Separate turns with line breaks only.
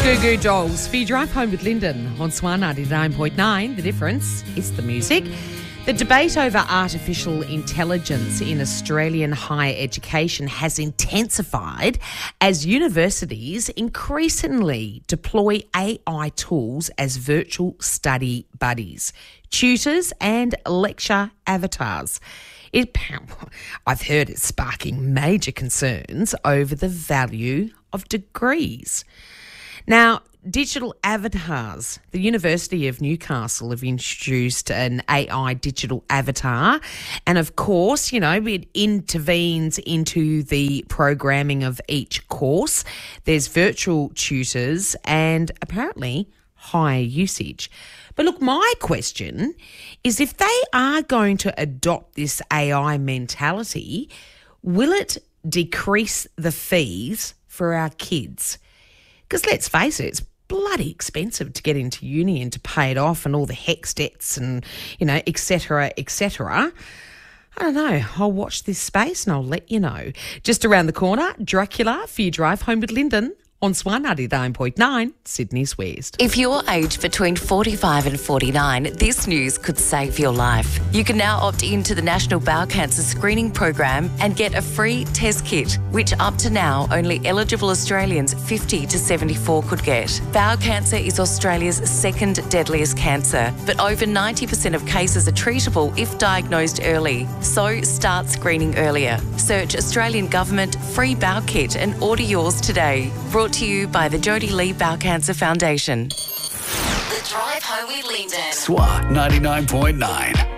Goo Goo Dolls for your drive home with Lyndon on Swan 99.9. The difference is the music. The debate over artificial intelligence in Australian higher education has intensified as universities increasingly deploy AI tools as virtual study buddies, tutors and lecture avatars. I've heard it's sparking major concerns over the value of degrees. Now, digital avatars. The University of Newcastle have introduced an AI digital avatar. And of course, it intervenes into the programming of each course. There's virtual tutors and apparently higher usage. But look, my question is, if they are going to adopt this AI mentality, will it decrease the fees for our kids? Because let's face it, it's bloody expensive to get into uni and to pay it off and all the HECS debts and, et cetera, et cetera. I don't know. I'll watch this space and I'll let you know. Just around the corner, Dracula for your drive home with Lyndon on Swan 99.9, Sydney's West.
If you're aged between 45 and 49, this news could save your life. You can now opt into the National Bowel Cancer Screening Program and get a free test kit, which up to now only eligible Australians 50 to 74 could get. Bowel cancer is Australia's second deadliest cancer, but over 90% of cases are treatable if diagnosed early. So start screening earlier. Search Australian Government Free Bowel Kit and order yours today. Brought to you by the Jodie Lee Bowel Cancer Foundation.
The Drive Home with Lyndon.
SWA 99.9.